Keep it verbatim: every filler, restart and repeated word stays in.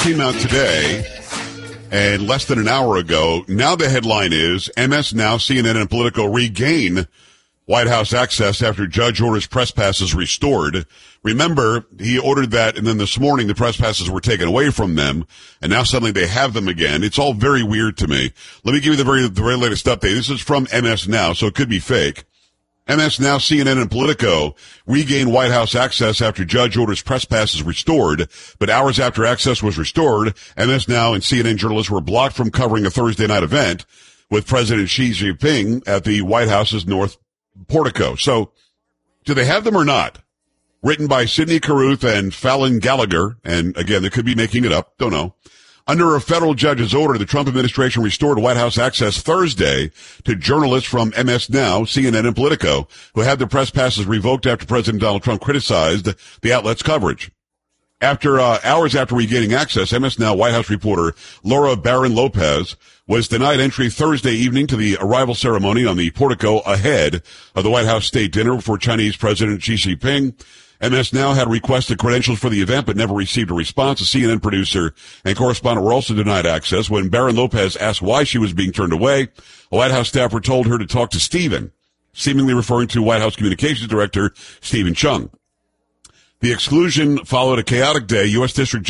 came out today, and less than an hour ago. Now the headline is, M S Now, C N N, and Politico regain White House access after judge orders press passes restored. Remember, he ordered that, and then this morning the press passes were taken away from them, and now suddenly they have them again. It's all very weird to me. Let me give you the very, the very latest update. This is from M S Now, so it could be fake. M S Now, C N N, and Politico regain White House access after judge orders press passes restored. But hours after access was restored, M S Now and C N N journalists were blocked from covering a Thursday night event with President Xi Jinping at the White House's North Portico. So, do they have them or not? Written by Sidney Carruth and Fallon Gallagher, and again, they could be making it up, don't know. Under a federal judge's order, the Trump administration restored White House access Thursday to journalists from M S Now, C N N, and Politico, who had their press passes revoked after President Donald Trump criticized the outlet's coverage. After uh, hours after regaining access, M S Now White House reporter Laura Barron Lopez was denied entry Thursday evening to the arrival ceremony on the portico ahead of the White House state dinner for Chinese President Xi Jinping. M S Now had requested credentials for the event but never received a response. A C N N producer and correspondent were also denied access. When Barron Lopez asked why she was being turned away, a White House staffer told her to talk to Stephen, seemingly referring to White House Communications Director Stephen Chung. The exclusion followed a chaotic day. U S. District